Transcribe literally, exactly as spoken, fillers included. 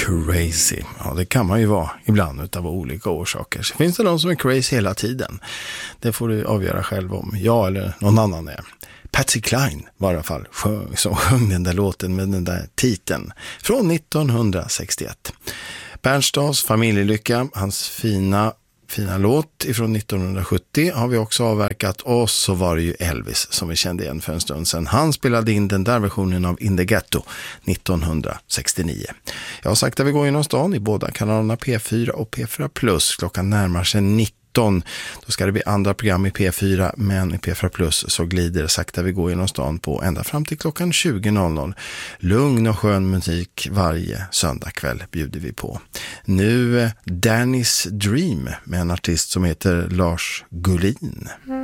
crazy. Ja, det kan man ju vara ibland utav olika orsaker. Så finns det någon som är crazy hela tiden. Det får du avgöra själv om jag eller någon annan är. Patsy Cline var i alla fall sjöng, som sjöng den där låten med den där titeln från nittonhundrasextioett. Bernstads Familjelycka, hans fina Fina låt ifrån nittonhundrasjuttio har vi också avverkat, och så var det ju Elvis som vi kände igen för en stund sedan. Han spelade in den där versionen av In the Ghetto nittonhundrasextionio. Jag har sagt att vi går genom stan i båda kanalerna P fyra och P fyra plus. Klockan närmar sig nitton. Då ska det bli andra program i P fyra, men i P fyra plus så glider sakta vi går genom stan på ända fram till klockan tjugo. Lugn och skön musik varje söndagkväll bjuder vi på. Nu Danny's Dream med en artist som heter Lars Gullin.